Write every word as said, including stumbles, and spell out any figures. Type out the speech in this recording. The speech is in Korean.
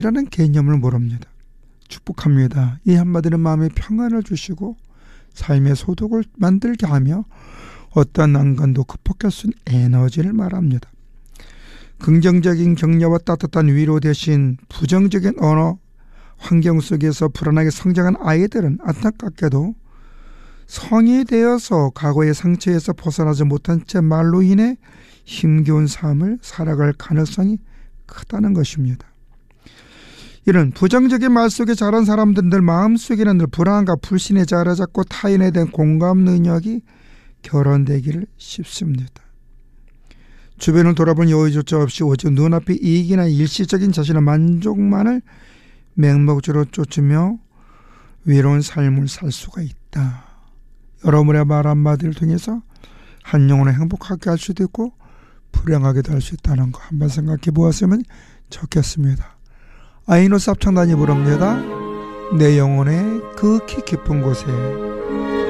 라는 개념을 모릅니다. 축복합니다. 이 한마디는 마음에 평안을 주시고 삶의 소득을 만들게 하며 어떠한 난관도 극복할 수 있는 에너지를 말합니다. 긍정적인 격려와 따뜻한 위로 대신 부정적인 언어 환경 속에서 불안하게 성장한 아이들은 안타깝게도 성이 되어서 과거의 상처에서 벗어나지 못한 채 말로 인해 힘겨운 삶을 살아갈 가능성이 크다는 것입니다. 이런 부정적인 말 속에 자란 사람들 마음속에는 늘 불안과 불신에 자리잡고 타인에 대한 공감 능력이 결혼되기를 쉽습니다. 주변을 돌아본 여유조차 없이 오직 눈앞의 이익이나 일시적인 자신의 만족만을 맹목적으로 쫓으며 외로운 삶을 살 수가 있다. 여러분의 말 한마디를 통해서 한 영혼을 행복하게 할 수도 있고 불행하게도 할 수 있다는 거 한번 생각해 보았으면 좋겠습니다. 아이노스 합창단이 부릅니다. 내 영혼의 그 깊은 곳에.